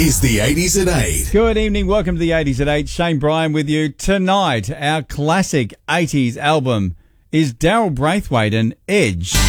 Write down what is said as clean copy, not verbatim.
is the 80s at 8. Good evening. Welcome to the 80s at 8. Shane Bryan with you. Tonight, our classic 80s album is Daryl Braithwaite and Edge.